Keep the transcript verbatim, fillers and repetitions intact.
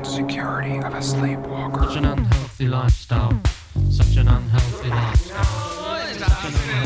security of a sleepwalker. Such an unhealthy lifestyle. Such an unhealthy lifestyle. Such an unhealthy